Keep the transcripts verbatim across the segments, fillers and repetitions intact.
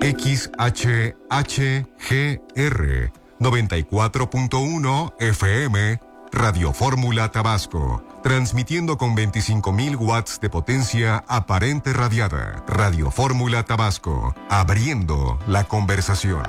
X H H G R noventa y cuatro punto uno F M, Radio Fórmula Tabasco, transmitiendo con veinticinco mil watts de potencia aparente radiada. Radio Fórmula Tabasco, abriendo la conversación.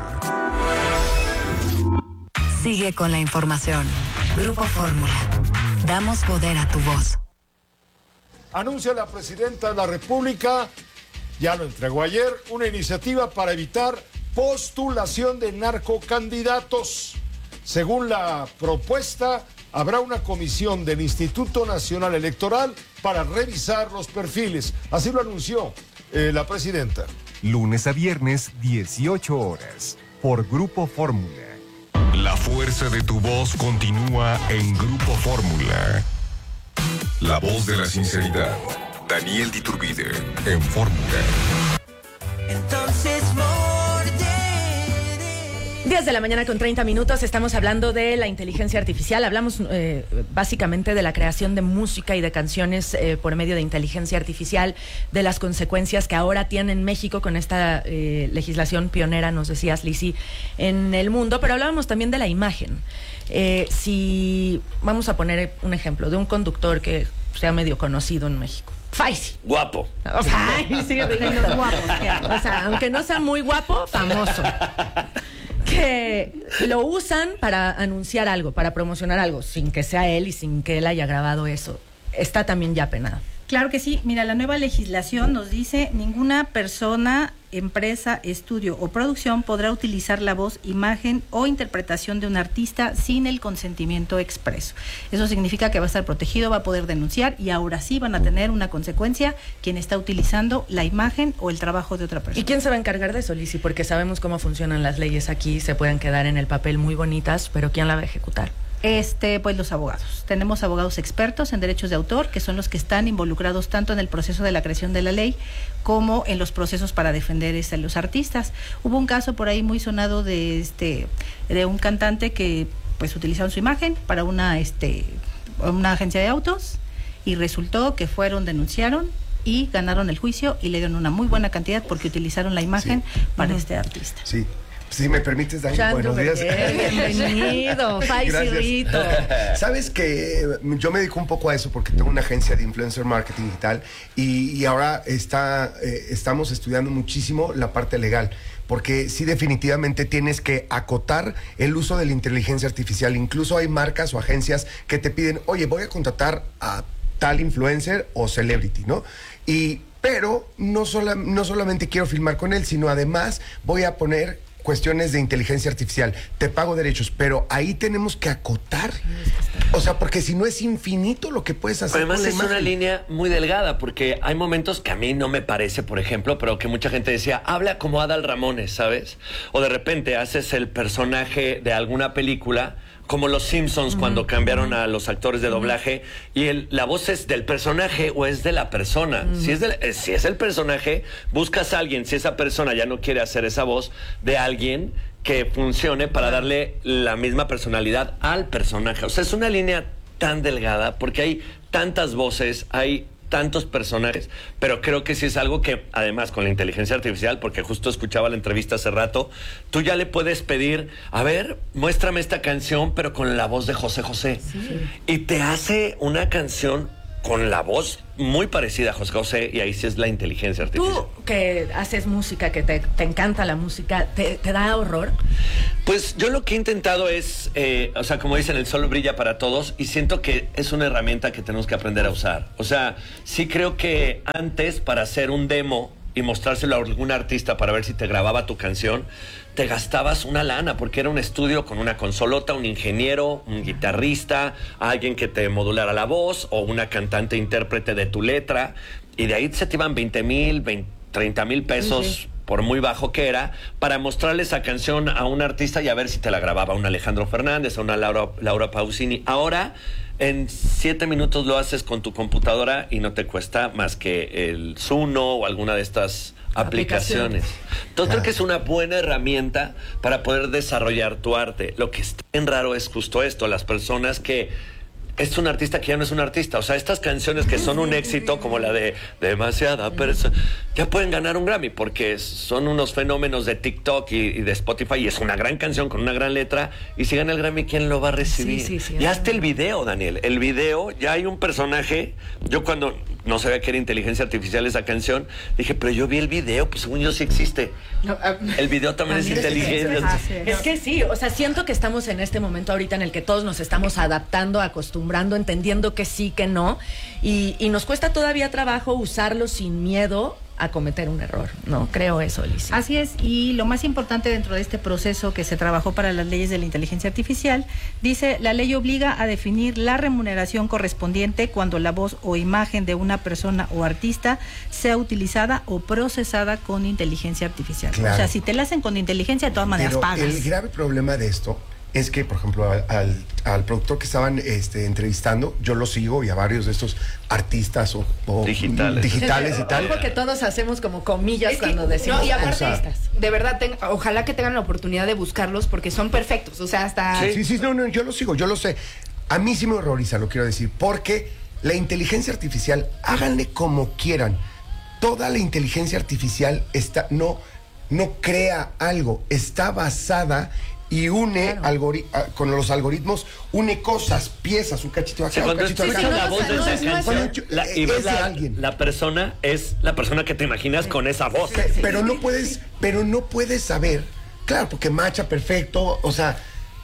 Sigue con la información. Grupo Fórmula. Damos poder a tu voz. Anuncia la presidenta de la República, ya lo entregó ayer, una iniciativa para evitar postulación de narcocandidatos. Según la propuesta, habrá una comisión del Instituto Nacional Electoral para revisar los perfiles. Así lo anunció eh, la presidenta. Lunes a viernes, dieciocho horas, por Grupo Fórmula. La fuerza de tu voz continúa en Grupo Fórmula. La voz de la sinceridad. Daniel Diturbide, en Fórmula. Entonces, diez de la mañana con treinta minutos, estamos hablando de la inteligencia artificial. Hablamos eh, básicamente de la creación de música y de canciones eh, por medio de inteligencia artificial, de las consecuencias que ahora tiene México con esta eh, legislación pionera, nos decías, Lizzy, en el mundo. Pero hablábamos también de la imagen. Eh, si vamos a poner un ejemplo de un conductor que sea medio conocido en México. Faisy. Guapo. O sea, sí, los guapos. O sea, aunque no sea muy guapo, famoso. Que lo usan para anunciar algo, para promocionar algo, sin que sea él y sin que él haya grabado eso. Está también ya penado. Claro que sí. Mira, la nueva legislación nos dice: ninguna persona, empresa, estudio o producción podrá utilizar la voz, imagen o interpretación de un artista sin el consentimiento expreso. Eso significa que va a estar protegido, va a poder denunciar, y ahora sí van a tener una consecuencia quien está utilizando la imagen o el trabajo de otra persona. ¿Y quién se va a encargar de eso, Lizzy? Porque sabemos cómo funcionan las leyes aquí, se pueden quedar en el papel muy bonitas, pero ¿quién la va a ejecutar? Este, pues los abogados. Tenemos abogados expertos en derechos de autor, que son los que están involucrados tanto en el proceso de la creación de la ley como en los procesos para defender este, los artistas. Hubo un caso por ahí muy sonado de este de un cantante que pues utilizaron su imagen para una este una agencia de autos, y resultó que fueron, denunciaron y ganaron el juicio y le dieron una muy buena cantidad porque utilizaron la imagen sí. para uh-huh. este artista. Sí. Si me permites, Dani, buenos días. Bienvenido, Faisyrito. Sabes que yo me dedico un poco a eso porque tengo una agencia de influencer marketing digital y, y ahora está, eh, estamos estudiando muchísimo la parte legal. Porque sí, definitivamente tienes que acotar el uso de la inteligencia artificial. Incluso hay marcas o agencias que te piden, oye, voy a contratar a tal influencer o celebrity, ¿no? Y, pero no, sola, no solamente quiero filmar con él, sino además voy a poner cuestiones de inteligencia artificial, te pago derechos, pero ahí tenemos que acotar, o sea, porque si no es infinito lo que puedes hacer. Además con la es imagen. Una línea muy delgada, porque hay momentos que a mí no me parece, por ejemplo, pero que mucha gente decía, habla como Adal Ramones, ¿sabes? O de repente haces el personaje de alguna película, como los Simpsons uh-huh. cuando cambiaron a los actores de doblaje, uh-huh. y el, la voz es del personaje o es de la persona. Uh-huh. Si es del, si es el personaje, buscas a alguien, si esa persona ya no quiere hacer esa voz, de alguien que funcione para darle la misma personalidad al personaje. O sea, es una línea tan delgada porque hay tantas voces, hay tantos personajes, pero creo que sí es algo que, además, con la inteligencia artificial, porque justo escuchaba la entrevista hace rato, tú ya le puedes pedir, a ver, muéstrame esta canción, pero con la voz de José José. Sí. Y te hace una canción con la voz muy parecida a José José, y ahí sí es la inteligencia artificial. Tú que haces música, que te, te encanta la música, ¿te, te da horror? Pues yo lo que he intentado es, eh, o sea, como dicen, el sol brilla para todos, y siento que es una herramienta que tenemos que aprender a usar. O sea, sí creo que antes, para hacer un demo y mostrárselo a algún artista para ver si te grababa tu canción, te gastabas una lana, porque era un estudio con una consolota, un ingeniero, un guitarrista, alguien que te modulara la voz, o una cantante intérprete de tu letra, y de ahí se te iban veinte mil, treinta mil pesos, sí, sí. por muy bajo que era, para mostrarle esa canción a un artista y a ver si te la grababa un Alejandro Fernández o una Laura, Laura Pausini. Ahora, en siete minutos lo haces con tu computadora y no te cuesta más que el Zuno o alguna de estas aplicaciones. Entonces creo que es una buena herramienta para poder desarrollar tu arte. Lo que está bien raro es justo esto, las personas que es un artista que ya no es un artista. O sea, estas canciones que son un éxito, como la de Demasiada Persona, ya pueden ganar un Grammy, porque son unos fenómenos de TikTok y, y de Spotify, y es una gran canción con una gran letra, y si gana el Grammy, ¿quién lo va a recibir? Sí, sí, sí, ya hasta el video, Daniel, el video, ya hay un personaje. Yo cuando no sabía que era inteligencia artificial esa canción, dije, pero yo vi el video, pues según yo sí existe. No, uh, el video también es inteligencia. Ah, sí. Es que sí, o sea, siento que estamos en este momento ahorita en el que todos nos estamos adaptando, acostumbrando, entendiendo que sí, que no, y, y nos cuesta todavía trabajo usarlo sin miedo a cometer un error, ¿no? Creo eso, Alicia. Así es, y lo más importante dentro de este proceso que se trabajó para las leyes de la inteligencia artificial, dice, la ley obliga a definir la remuneración correspondiente cuando la voz o imagen de una persona o artista sea utilizada o procesada con inteligencia artificial. Claro. O sea, si te la hacen con inteligencia, de todas maneras Pero pagas. el grave problema de esto es que, por ejemplo, al, al, al productor que estaban este, entrevistando, yo lo sigo, y a varios de estos artistas o, o Digitales. digitales y tal. Algo que todos hacemos como comillas Es que, cuando decimos no, y aparte, o sea, de verdad, ten- ojalá que tengan la oportunidad de buscarlos porque son perfectos. O sea, hasta... Sí, sí, no, no, yo lo sigo, yo lo sé. A mí sí me horroriza, lo quiero decir, porque la inteligencia artificial, háganle como quieran. Toda la inteligencia artificial está, no, no crea algo, está basada y une Claro. algori- a- con los algoritmos, une cosas, piezas, un cachito O acá, sea, un cuando cachito escuchas acá. la voz de no, esa no, no, canción cuando yo- la- y es ves de la, alguien. la persona es la persona que te imaginas con esa voz. Pero no puedes, pero no puedes saber, claro, porque macha perfecto, o sea,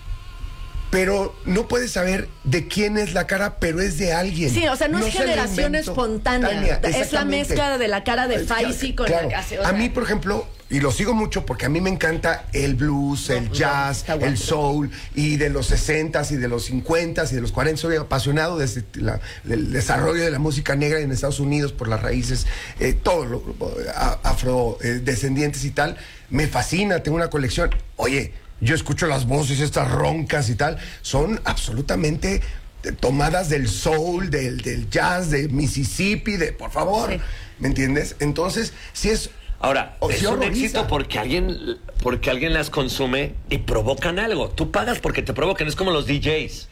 pero no puedes saber de quién es la cara, pero es de alguien. Sí, o sea, no, es se la generación inventó. espontánea. Tania, Es la exactamente. mezcla de la cara de Eh, Faisy con claro. la que hace. o A sea, mí, por ejemplo, y lo sigo mucho porque a mí me encanta el blues, el jazz, está guapo. el soul, y de los sesentas y de los cincuentas y de los cuarenta. Soy apasionado desde la- del desarrollo de la música negra en Estados Unidos por las raíces, eh, todo lo a- afrodescendientes y tal. Me fascina, tengo una colección. Oye, yo escucho las voces estas roncas y tal, son absolutamente eh, tomadas del soul, del, del jazz, de Mississippi, de por favor, Sí. ¿me entiendes? Entonces, si es Ahora, O es sí un horroriza. éxito porque alguien, porque alguien las consume y provocan algo. Tú pagas porque te provocan, es como los D Js.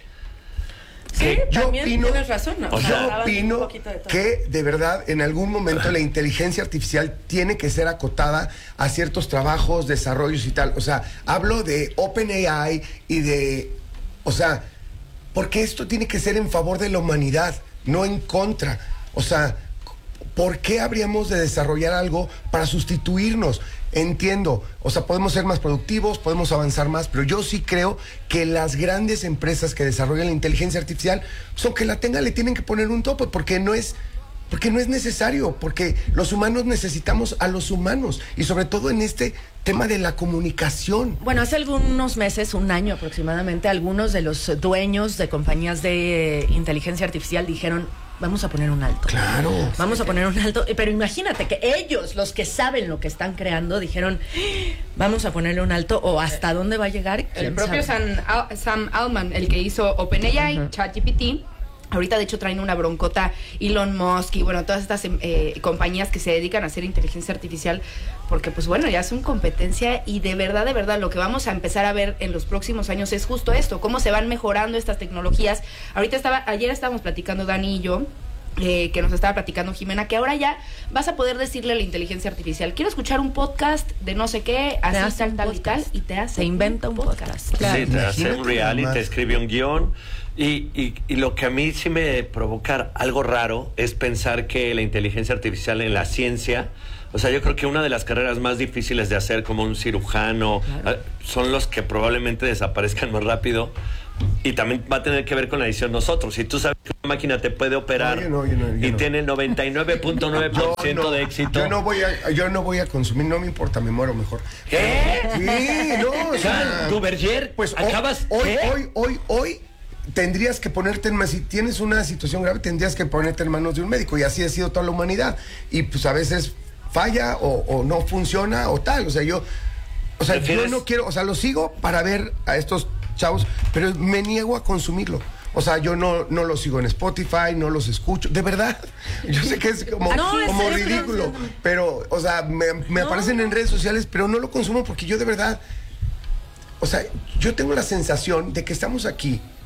Sí, que yo también opino, tienes razón, ¿no? o sea, yo Graban un opino poquito de todo. que de verdad en algún momento la inteligencia artificial tiene que ser acotada a ciertos trabajos, desarrollos y tal. O sea, hablo de OpenAI y de, o sea, porque esto tiene que ser en favor de la humanidad, no en contra. O sea, ¿por qué habríamos de desarrollar algo para sustituirnos? Entiendo, o sea, podemos ser más productivos, podemos avanzar más, pero yo sí creo que las grandes empresas que desarrollan la inteligencia artificial, son que la tengan, le tienen que poner un tope, porque no es, porque no es necesario, porque los humanos necesitamos a los humanos, y sobre todo en este tema de la comunicación. Bueno, hace algunos meses, un año aproximadamente, algunos de los dueños de compañías de eh, inteligencia artificial dijeron, vamos a poner un alto. Claro. Vamos a poner un alto. Pero imagínate que ellos, los que saben lo que están creando, dijeron, vamos a ponerle un alto, o hasta dónde va a llegar. El ¿Quién propio sabe? Sam, Al- Sam Altman, el que hizo OpenAI, ChatGPT, ahorita de hecho traen una broncota Elon Musk y bueno, todas estas eh, compañías que se dedican a hacer inteligencia artificial, porque pues bueno, ya son competencia y de verdad, de verdad, lo que vamos a empezar a ver en los próximos años es justo esto, cómo se van mejorando estas tecnologías. Ahorita estaba, ayer estábamos platicando Dani y yo, Eh, que nos estaba platicando Jimena, que ahora ya vas a poder decirle a la inteligencia artificial, quiero escuchar un podcast de no sé qué, Te así hace tal, un tal y tal, podcast. y te hace Se inventa un podcast. Sí, te hace Imagínate un reality, nomás. te escribe un guión. Y, y, y lo que a mí sí me provoca algo raro es pensar que la inteligencia artificial en la ciencia, o sea, yo creo que una de las carreras más difíciles de hacer, como un cirujano, Claro. eh, son los que probablemente desaparezcan más rápido. Y también va a tener que ver con la edición nosotros. Si tú sabes que una máquina te puede operar No, yo no, yo no, yo y no. tiene el noventa y nueve punto nueve por ciento de éxito. Yo no voy a, yo no voy a consumir, no me importa, me muero mejor. ¿Qué? Sí, no, o sea, ¿Tu Berger? pues ho- acabas. hoy, ¿qué? hoy, hoy, hoy tendrías que ponerte en manos, si tienes una situación grave, tendrías que ponerte en manos de un médico, y así ha sido toda la humanidad. Y pues a veces falla o, o no funciona o tal. O sea, yo, o sea, yo ¿Prefieres? no quiero, o sea, lo sigo para ver a estos chavos, pero me niego a consumirlo. O sea, yo no, no los sigo en Spotify, no los escucho, de verdad. Yo sé que es como, No, es como serio, ridículo, pero- pero, o sea, me, me No, aparecen en no. redes sociales, pero no lo consumo porque yo de verdad, o sea, yo tengo la sensación de que estamos aquí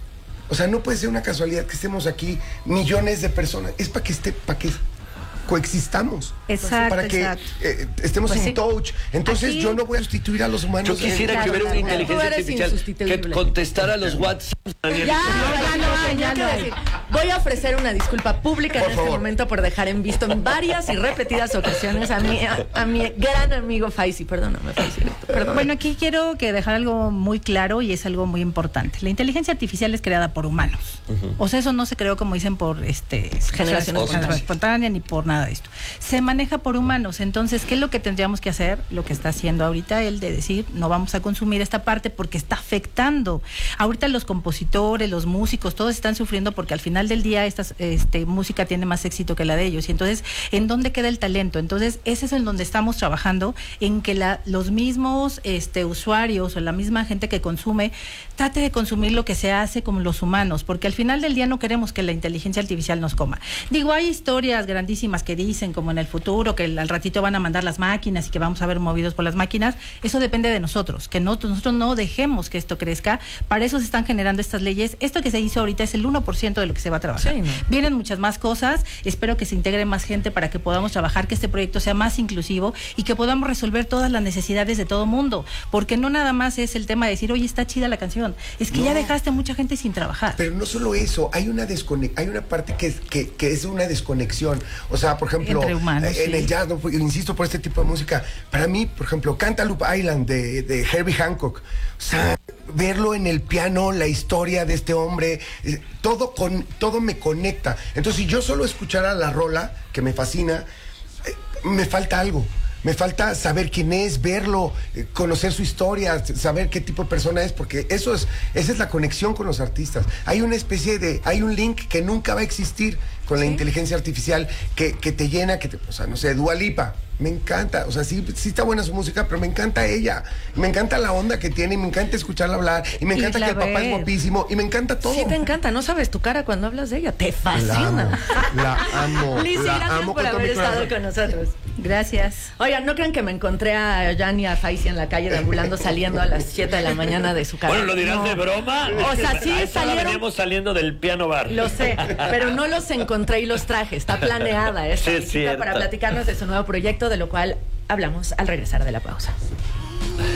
O sea, no puede ser una casualidad que estemos aquí millones de personas. Es para que esté, para que coexistamos. Exacto, para que exacto. eh, estemos Pues en sí. touch. Entonces Aquí- yo no voy a sustituir a los humanos. Yo quisiera Claro, que hubiera una claro, claro. inteligencia Tú eres artificial insustituible. que contestara los WhatsApp. Ya, ya no hay, ya no hay. Voy a ofrecer una disculpa pública Por en este favor. momento por dejar en visto en varias y repetidas ocasiones a mi, a, a mi gran amigo Faisy. Perdóname, Faisy. Perdóname. Bueno, aquí quiero que dejar algo muy claro y es algo muy importante. La inteligencia artificial es creada por humanos. O sea, eso no se creó, como dicen, por este Generación espontánea, espontánea. ni por nada de esto. Se maneja por humanos. Entonces, ¿qué es lo que tendríamos que hacer? Lo que está haciendo ahorita él de decir, no vamos a consumir esta parte porque está afectando. Ahorita los compositores, los músicos, todos están sufriendo porque al final del día esta este, música tiene más éxito que la de ellos. Y entonces, ¿en dónde queda el talento? Entonces, ese es en donde estamos trabajando, en que la, los mismos este, usuarios o la misma gente que consume trate de consumir lo que se hace como los humanos, porque al final del día no queremos que la inteligencia artificial nos coma. Digo, hay historias grandísimas que dicen, como en el futuro, que al ratito van a mandar las máquinas y que vamos a ver movidos por las máquinas. Eso depende de nosotros, que no, nosotros no dejemos que esto crezca. Para eso se están generando estas leyes. Esto que se hizo ahorita es el uno por ciento de lo que se va a trabajar. Sí, ¿no? Vienen muchas más cosas. Espero que se integre más gente para que podamos trabajar, que este proyecto sea más inclusivo y que podamos resolver todas las necesidades de todo mundo. Porque no nada más es el tema de decir, oye, está chida la canción. Es que No. ya dejaste mucha gente sin trabajar. Pero no solo eso, hay una descone hay una parte que es, que, que es una desconexión. O sea, por ejemplo, Entre humanos, eh, en sí. el jazz, no, insisto por este tipo de música, para mí, por ejemplo, Cantaloupe Island de, de Herbie Hancock, o sea, verlo en el piano, la historia de este hombre, eh, todo, con, todo me conecta. Entonces, si yo solo escuchara la rola, que me fascina, eh, me falta algo. Me falta saber quién es, verlo, eh, conocer su historia, saber qué tipo de persona es, porque eso es, esa es la conexión con los artistas. Hay una especie de, hay un link que nunca va a existir con la inteligencia artificial que, que te llena, que te, o sea, no sé, Dua Lipa, me encanta, o sea, sí, sí está buena su música, pero me encanta ella, me encanta la onda que tiene, y me encanta escucharla hablar, y me Y encanta la que el papá ves. es guapísimo, y me encanta todo. Sí, te encanta. No sabes tu cara cuando hablas de ella. Te La fascina. amo, la amo, Lizzy, la gracias amo por con todo haber mi corazón. estado con nosotros. Gracias. Oigan, no crean que me encontré a Jan y a Faisy en la calle deambulando saliendo a las siete de la mañana de su casa. Bueno, ¿lo dirás No. de broma? O sea, sí A esa hora salieron- veníamos saliendo del piano bar. Lo sé, pero no los encontré y los traje. Está planeada esta Sí, es visita cierto. para platicarnos de su nuevo proyecto, de lo cual hablamos al regresar de la pausa.